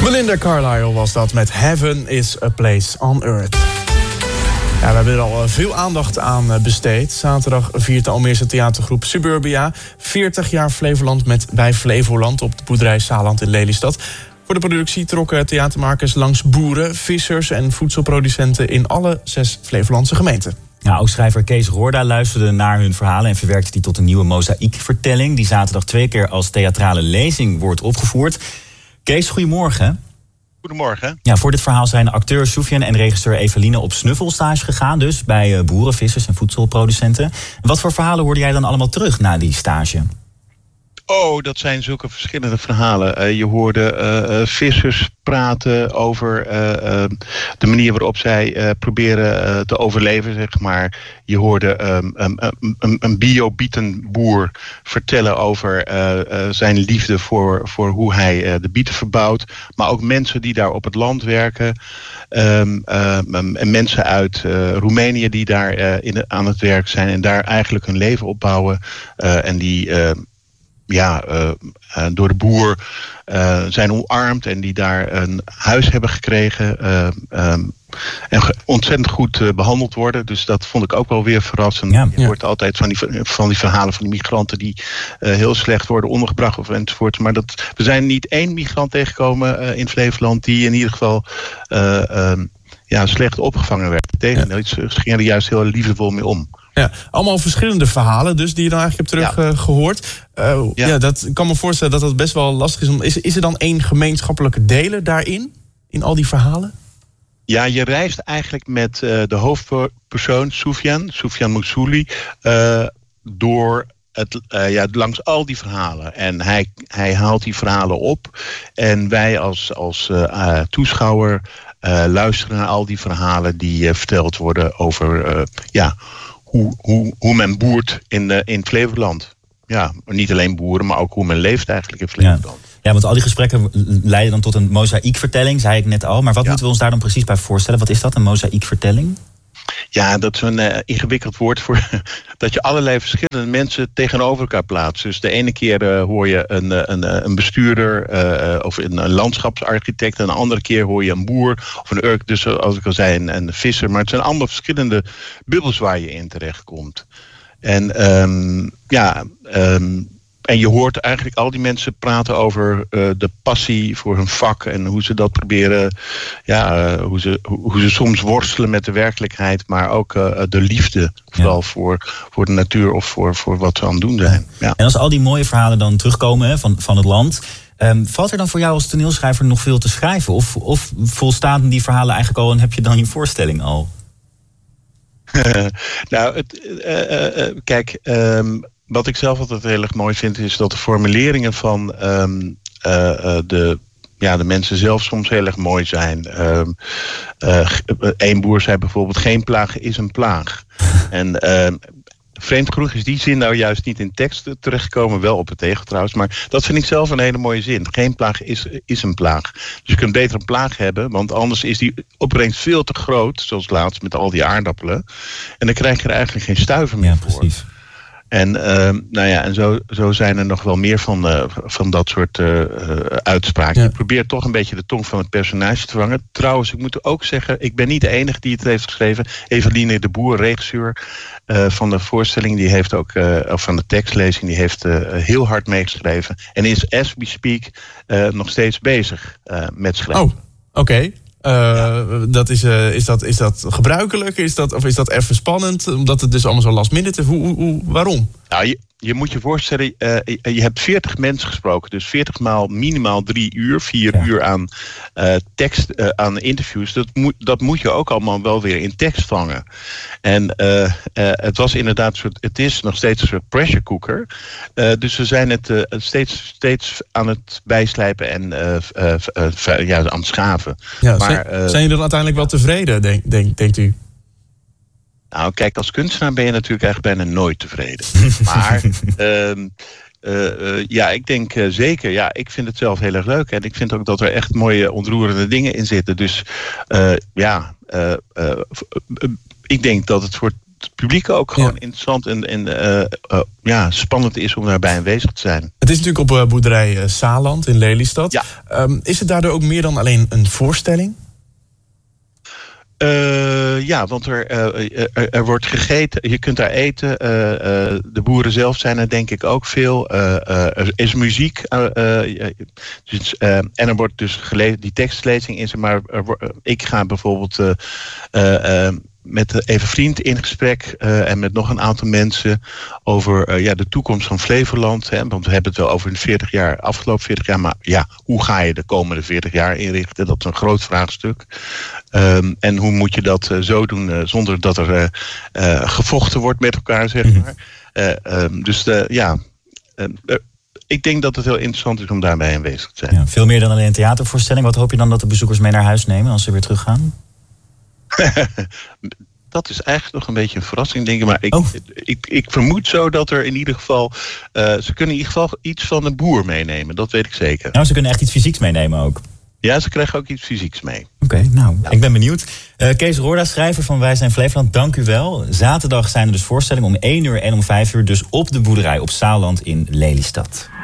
Belinda Carlisle was dat met Heaven is a Place on Earth. Ja, we hebben er al veel aandacht aan besteed. Zaterdag viert de Almeerse theatergroep Suburbia 40 jaar Flevoland bij Flevoland op de boerderij Saland in Lelystad. Voor de productie trokken theatermakers langs boeren, vissers en voedselproducenten in alle 6 Flevolandse gemeenten. Ja, ook schrijver Kees Roorda luisterde naar hun verhalen en verwerkte die tot een nieuwe mozaïekvertelling die zaterdag 2 keer als theatrale lezing wordt opgevoerd. Kees, goedemorgen. Goedemorgen. Ja, voor dit verhaal zijn acteur Soufiane en regisseur Eveline op snuffelstage gegaan, dus bij boeren, vissers en voedselproducenten. Wat voor verhalen hoorde jij dan allemaal terug na die stage? Oh, dat zijn zulke verschillende verhalen. Je hoorde vissers praten over de manier waarop zij proberen te overleven, zeg maar. Je hoorde een biobietenboer vertellen over zijn liefde voor hoe hij de bieten verbouwt. Maar ook mensen die daar op het land werken. En mensen uit Roemenië die daar aan het werk zijn en daar eigenlijk hun leven opbouwen. En die door de boer zijn omarmd en die daar een huis hebben gekregen en ontzettend goed behandeld worden. Dus dat vond ik ook wel weer verrassend. Ja. Je hoort altijd van die verhalen van die migranten die heel slecht worden ondergebracht of enzovoort. Maar we zijn niet één migrant tegengekomen in Flevoland die in ieder geval slecht opgevangen werd. Ze gingen er juist heel liefdevol mee om. Ja, allemaal verschillende verhalen dus die je dan eigenlijk hebt teruggehoord. Dat kan me voorstellen dat best wel lastig is. Is er dan één gemeenschappelijke deler daarin? In al die verhalen? Ja, je reist eigenlijk met de hoofdpersoon Soufiane Moussouli door langs al die verhalen. En hij haalt die verhalen op. En wij als toeschouwer luisteren naar al die verhalen die verteld worden over hoe men boert in Flevoland. Ja, niet alleen boeren, maar ook hoe men leeft eigenlijk in Flevoland. Ja, want al die gesprekken leiden dan tot een mozaïekvertelling, zei ik net al. Maar wat moeten we ons daar dan precies bij voorstellen? Wat is dat, een mozaïekvertelling? Ja, dat is een ingewikkeld woord voor dat je allerlei verschillende mensen tegenover elkaar plaatst. Dus de ene keer hoor je een bestuurder of een landschapsarchitect. En de andere keer hoor je een boer of een urk, dus zoals ik al zei, een visser. Maar het zijn allemaal verschillende bubbels waar je in terechtkomt. En je hoort eigenlijk al die mensen praten over de passie voor hun vak en hoe ze dat proberen, hoe ze soms worstelen met de werkelijkheid, maar ook de liefde vooral voor de natuur of voor wat ze aan het doen zijn. Ja. En als al die mooie verhalen dan terugkomen van het land, valt er dan voor jou als toneelschrijver nog veel te schrijven? Of volstaan die verhalen eigenlijk al en heb je dan je voorstelling al? Wat ik zelf altijd heel erg mooi vind is dat de formuleringen van de mensen zelf soms heel erg mooi zijn. Eén boer zei bijvoorbeeld: geen plaag is een plaag. En vreemd genoeg is die zin nou juist niet in tekst terechtgekomen, wel op het tegel trouwens, maar dat vind ik zelf een hele mooie zin. Geen plaag is een plaag. Dus je kunt beter een plaag hebben, want anders is die opbrengst veel te groot, zoals laatst met al die aardappelen. En dan krijg je er eigenlijk geen stuiver meer voor. Precies. En zo zijn er nog wel meer van dat soort uitspraken. Je probeert toch een beetje de tong van het personage te vangen. Trouwens, ik moet ook zeggen, ik ben niet de enige die het heeft geschreven. Eveline de Boer, regisseur van de voorstelling, die heeft ook, of van de tekstlezing, die heeft heel hard meegeschreven. En is, as we speak, nog steeds bezig met schrijven. Oh, oké. Is dat gebruikelijk? Is dat even spannend? Omdat het dus allemaal zo last minute is. Waarom? Nou, je moet je voorstellen, je hebt 40 mensen gesproken. Dus 40 maal minimaal 3 uur, 4 uur aan tekst, aan interviews. Dat moet je ook allemaal wel weer in tekst vangen. En het was inderdaad het is nog steeds een soort pressure cooker. Dus we zijn het steeds aan het bijslijpen en aan het schaven. Ja, maar, zijn jullie dan uiteindelijk wel tevreden, denkt u? Nou, kijk, als kunstenaar ben je natuurlijk eigenlijk bijna nooit tevreden. Maar ik denk zeker. Ja, ik vind het zelf heel erg leuk. En ik vind ook dat er echt mooie, ontroerende dingen in zitten. Dus ik denk dat het het publiek ook gewoon interessant en spannend is om daarbij aanwezig te zijn. Het is natuurlijk op boerderij Saland in Lelystad. Ja. Is het daardoor ook meer dan alleen een voorstelling? Want er wordt gegeten. Je kunt daar eten. De boeren zelf zijn er denk ik ook veel. Er is muziek. En er wordt dus die tekstlezing is er. Maar ik ga bijvoorbeeld met Eva Vriend in gesprek en met nog een aantal mensen over de toekomst van Flevoland. Hè, want we hebben het wel over de afgelopen 40 jaar. Maar ja, hoe ga je de komende 40 jaar inrichten? Dat is een groot vraagstuk. En hoe moet je dat zo doen zonder dat er gevochten wordt met elkaar, zeg maar. Ik denk dat het heel interessant is om daarbij aanwezig te zijn. Ja, veel meer dan alleen een theatervoorstelling. Wat hoop je dan dat de bezoekers mee naar huis nemen als ze weer teruggaan? Dat is eigenlijk nog een beetje een verrassing, denk ik. Maar ik vermoed zo dat er in ieder geval... ze kunnen in ieder geval iets van een boer meenemen. Dat weet ik zeker. Nou, ze kunnen echt iets fysieks meenemen ook. Ja, ze krijgen ook iets fysieks mee. Oké, ik ben benieuwd. Kees Roorda, schrijver van Wij zijn Flevoland, dank u wel. Zaterdag zijn er dus voorstellingen om 1 uur en om 5 uur... dus op de boerderij op Saland in Lelystad.